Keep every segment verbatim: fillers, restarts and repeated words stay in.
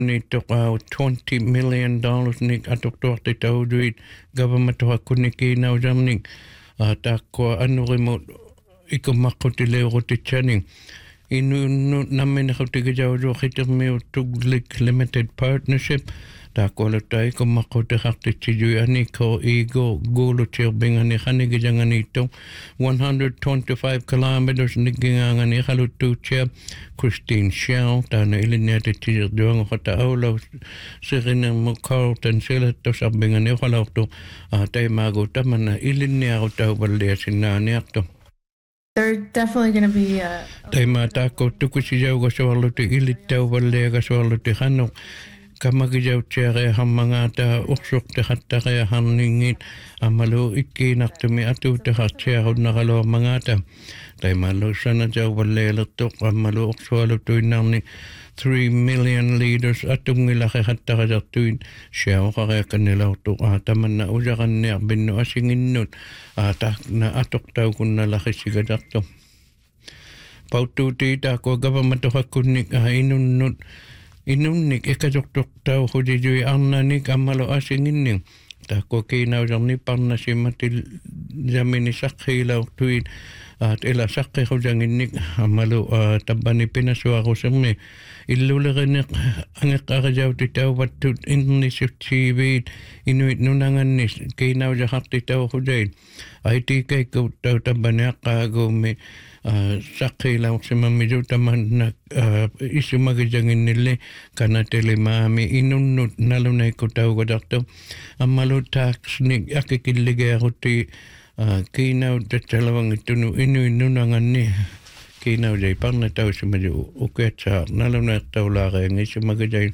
ni toka twenty million dollars ni atoktor te tauduit government ho kuniki na jamning ta ko anu remote ikomakko te leo te channing inu namen ho te gajau jo khitir me tuglik limited partnership ta ko le tai ko makko te hakte tiju ani ko ego golo cherbing ani khani gajangani to one hundred twenty-five kilometers ni gangani halu tu che Christine Shell ta na ilinea te tiju doang hota aulo sirina mo Carlton sila to sabing ani halu to tai mago tamana ilinea ta balle sinani akto. They're definitely going to be uh tai mata ko tukusi jau go so te ilita balle ga so te hanu kamagijau chere hamangata uksuk te hattare hanningit amalo ikke naktumi atu te hatcher nagalo mangata tai malo sana jau balle to amalo uksualo tuinarni three million leaders atungila hattare jatuin shao kare kanela to atamanna ujaran ne binno asinginnut ata na atokta kunna la khisiga jatto pautu ti ta ko government hakunik inunnut inunnik ekajoktok tau hujijui annanik amalo asinginning ta ko kina jamni panna simatil jamini sakhila tuin at ila sakhe hujanginnik amalo tabani pinaswa ko semme illulaganik angek arajaw titaw watut innisip chibit inuit nunanganis kina jahakti tau hujain aiti kay ko tau tabani akago me sakhila simamidu taman isumagajangin nile kana telemami inunnut nalunay ko tau godakto amalo tax ni akikilige aruti kinaw tatalawang itunu inu inunangan ni kinaw jay parna tau simaju uketsa nalunay tau lare ng isumagajay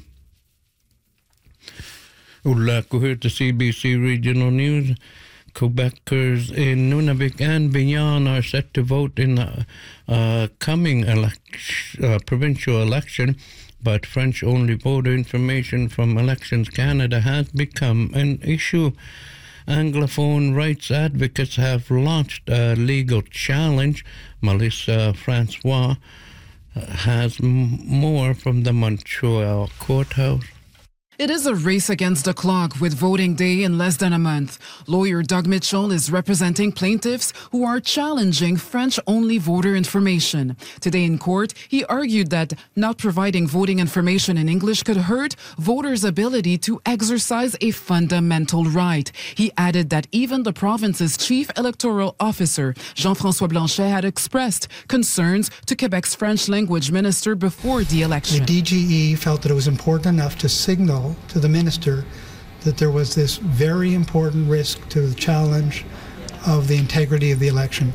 ula kuhir to C B C Regional News. Quebecers in Nunavik and beyond are set to vote in the uh, coming elect- uh, provincial election, but French-only voter information from Elections Canada has become an issue. Anglophone rights advocates have launched a legal challenge. Melissa Francois has m- more from the Montreal courthouse. It is a race against the clock with voting day in less than a month. Lawyer Doug Mitchell is representing plaintiffs who are challenging French-only voter information. Today in court, he argued that not providing voting information in English could hurt voters' ability to exercise a fundamental right. He added that even the province's chief electoral officer, Jean-François Blanchet, had expressed concerns to Quebec's French language minister before the election. The D G E felt that it was important enough to signal to the minister that there was this very important risk to the challenge of the integrity of the election.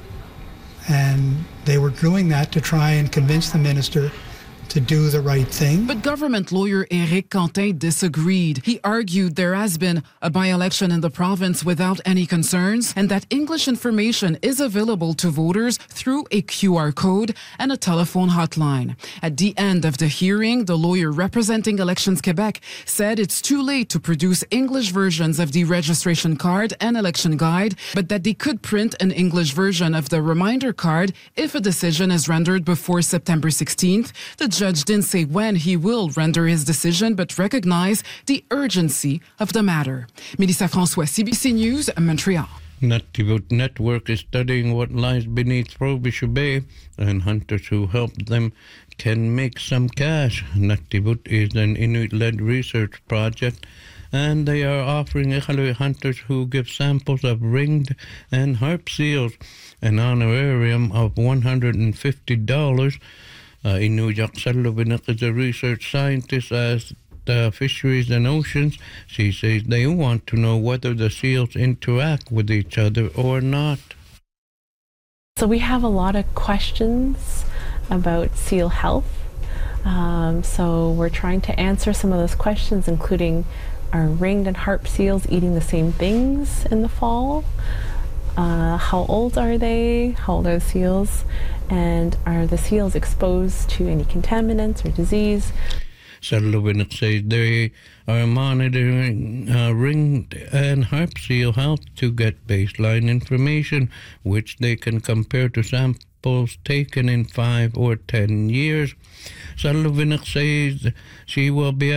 And they were doing that to try and convince the minister to do the right thing. But government lawyer Éric Quentin disagreed. He argued there has been a by-election in the province without any concerns and that English information is available to voters through a Q R code and a telephone hotline. At the end of the hearing, the lawyer representing Elections Quebec said it's too late to produce English versions of the registration card and election guide, but that they could print an English version of the reminder card if a decision is rendered before September sixteenth. The judge didn't say when he will render his decision, but recognized the urgency of the matter. Melissa François, C B C News, Montreal. Nativote Network is studying what lies beneath Frobisher Bay, and hunters who help them can make some cash. Nativote is an Inuit-led research project, and they are offering Iqaluit hunters who give samples of ringed and harp seals an honorarium of one hundred fifty dollars. Uh, Inujak Sallubinak is a research scientist at uh, Fisheries and Oceans. She says they want to know whether the seals interact with each other or not. So we have a lot of questions about seal health. Um, so we're trying to answer some of those questions, including are ringed and harp seals eating the same things in the fall? Uh, how old are they? How old are the seals? And are the seals exposed to any contaminants or disease? Sallubinak says they are monitoring uh, ringed and harp seal health to get baseline information, which they can compare to samples samples taken in five or ten years. Salluvinaq says she will be